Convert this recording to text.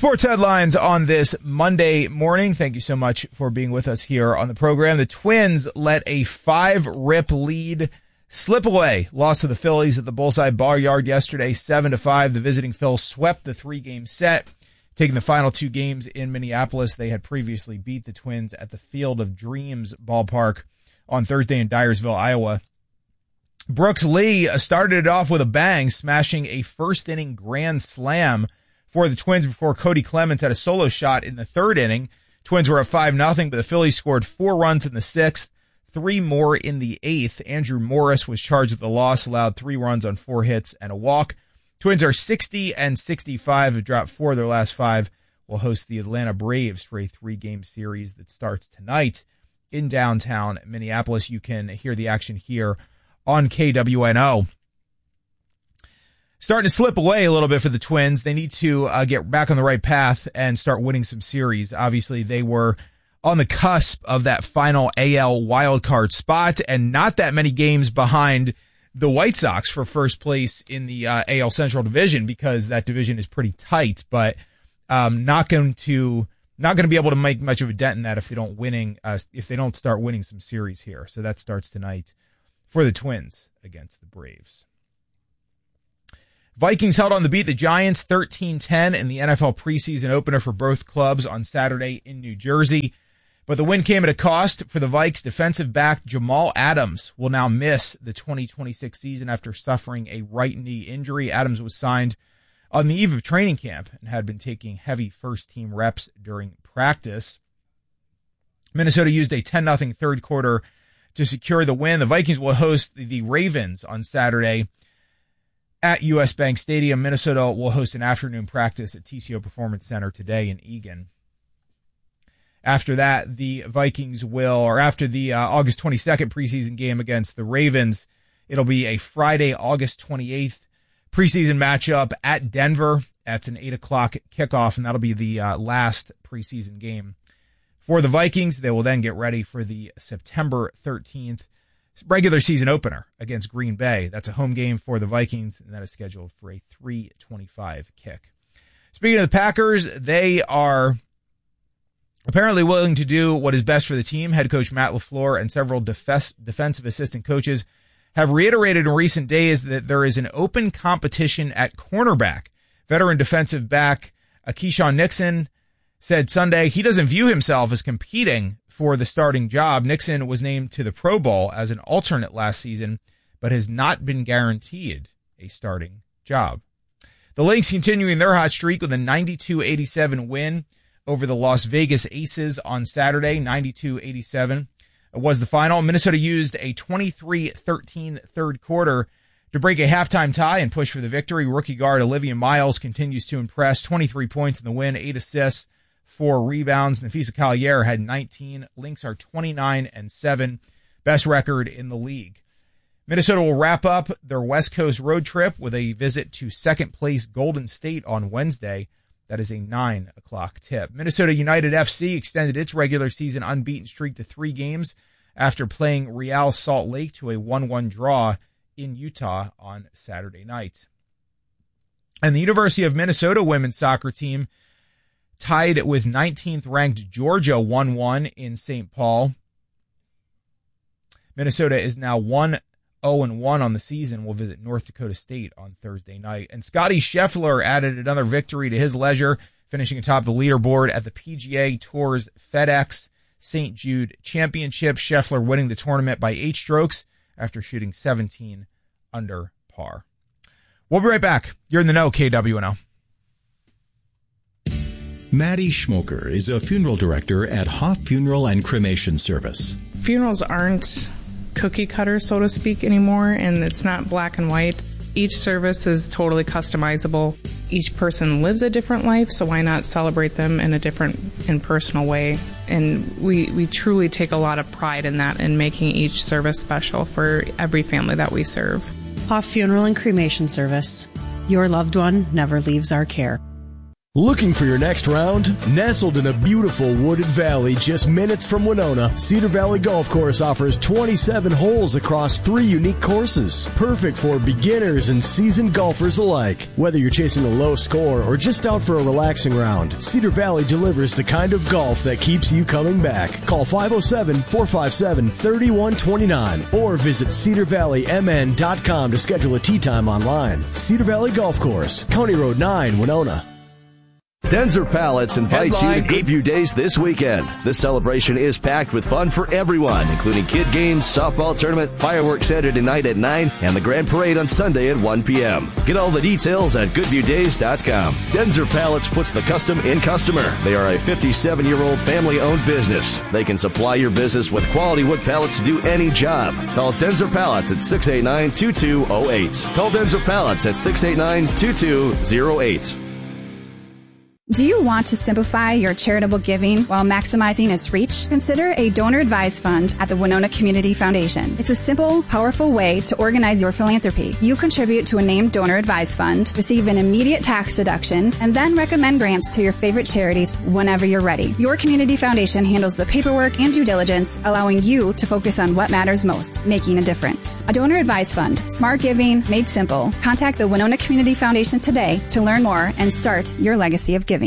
Sports headlines on this Monday morning. Thank you so much for being with us here on the program. The Twins let a 5-rip lead slip away. Loss to the Phillies at the Bullseye Barnyard yesterday, 7-5. The visiting Phils swept the 3-game set, taking the final 2 games in Minneapolis. They had previously beat the Twins at the Field of Dreams ballpark on Thursday in Dyersville, Iowa. Brooks Lee started it off with a bang, smashing a first-inning grand slam for the Twins before Cody Clemens had a solo shot in the 3rd inning. Twins were up 5-0, but the Phillies scored 4 runs in the 6th, 3 more in the 8th. Andrew Morris was charged with the loss, allowed 3 runs on 4 hits and a walk. Twins are 60-65, have dropped 4 of their last 5. Will host the Atlanta Braves for a 3-game series that starts tonight in downtown Minneapolis. You can hear the action here on KWNO. Starting to slip away a little bit for the Twins. They need to get back on the right path and start winning some series. Obviously, they were on the cusp of that final AL wildcard spot and not that many games behind the White Sox for first place in the AL Central Division, because that division is pretty tight, but not going to be able to make much of a dent in that if they don't start winning some series here. So that starts tonight for the Twins against the Braves. Vikings held on to beat the Giants 13-10 in the NFL preseason opener for both clubs on Saturday in New Jersey. But the win came at a cost for the Vikes. Defensive back Jamal Adams will now miss the 2026 season after suffering a right knee injury. Adams was signed on the eve of training camp and had been taking heavy first-team reps during practice. Minnesota used a 10-0 third quarter to secure the win. The Vikings will host the Ravens on Saturday at U.S. Bank Stadium. Minnesota will host an afternoon practice at TCO Performance Center today in Eagan. After that, the Vikings after the August 22nd preseason game against the Ravens, it'll be a Friday, August 28th preseason matchup at Denver. That's an 8 o'clock kickoff, and that'll be the last preseason game for the Vikings. They will then get ready for the September 13th regular season opener against Green Bay. That's a home game for the Vikings, and that is scheduled for a 3:25 kick. Speaking of the Packers, they are apparently willing to do what is best for the team. Head coach Matt LaFleur and several defensive assistant coaches have reiterated in recent days that there is an open competition at cornerback. Veteran defensive back Keyshawn Nixon said Sunday he doesn't view himself as competing for the starting job. Nixon was named to the Pro Bowl as an alternate last season, but has not been guaranteed a starting job. The Lynx continuing their hot streak with a 92-87 win over the Las Vegas Aces on Saturday. 92-87 was the final. Minnesota used a 23-13 third quarter to break a halftime tie and push for the victory. Rookie guard Olivia Miles continues to impress. 23 points in the win, 8 assists, 4 rebounds. Nafisa Collier had 19. Lynx are 29-7, best record in the league. Minnesota will wrap up their West Coast road trip with a visit to second place Golden State on Wednesday. That is a 9 o'clock tip. Minnesota United FC extended its regular season unbeaten streak to 3 games after playing Real Salt Lake to a 1-1 draw in Utah on Saturday night. And the University of Minnesota women's soccer team tied with 19th ranked Georgia 1-1 in St. Paul. Minnesota is now 1-0-1 on the season. Will visit North Dakota State on Thursday night. And Scotty Scheffler added another victory to his leisure, finishing atop the leaderboard at the PGA Tour's FedEx St. Jude Championship. Scheffler winning the tournament by 8 strokes after shooting 17 under par. We'll be right back. You're in the know, KWNO. Maddie Schmoker is a funeral director at Hoff Funeral and Cremation Service. Funerals aren't cookie cutter, so to speak, anymore, and it's not black and white. Each service is totally customizable. Each person lives a different life, so why not celebrate them in a different and personal way? And we truly take a lot of pride in that, in making each service special for every family that we serve. Hoff Funeral and Cremation Service. Your loved one never leaves our care. Looking for your next round? Nestled in a beautiful wooded valley just minutes from Winona, Cedar Valley Golf Course offers 27 holes across 3 unique courses. Perfect for beginners and seasoned golfers alike. Whether you're chasing a low score or just out for a relaxing round, Cedar Valley delivers the kind of golf that keeps you coming back. Call 507-457-3129 or visit cedarvalleymn.com to schedule a tee time online. Cedar Valley Golf Course, County Road 9, Winona. Denzer Pallets invites you to Goodview Days this weekend. This celebration is packed with fun for everyone, including kid games, softball tournament, fireworks Saturday night at 9, and the grand parade on Sunday at 1 p.m. Get all the details at goodviewdays.com. Denzer Pallets puts the custom in customer. They are a 57-year-old family-owned business. They can supply your business with quality wood pallets to do any job. Call Denzer Pallets at 689-2208. Call Denzer Pallets at 689-2208. Do you want to simplify your charitable giving while maximizing its reach? Consider a donor-advised fund at the Winona Community Foundation. It's a simple, powerful way to organize your philanthropy. You contribute to a named donor-advised fund, receive an immediate tax deduction, and then recommend grants to your favorite charities whenever you're ready. Your community foundation handles the paperwork and due diligence, allowing you to focus on what matters most, making a difference. A donor-advised fund, smart giving made simple. Contact the Winona Community Foundation today to learn more and start your legacy of giving.